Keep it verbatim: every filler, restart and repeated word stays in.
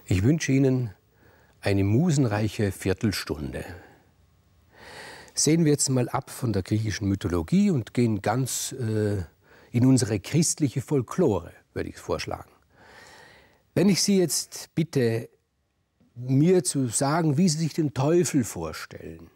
Ich wünsche Ihnen eine musenreiche Viertelstunde. Sehen wir jetzt mal ab von der griechischen Mythologie und gehen ganz äh, in unsere christliche Folklore, würde ich vorschlagen. Wenn ich Sie jetzt bitte, mir zu sagen, wie Sie sich den Teufel vorstellen,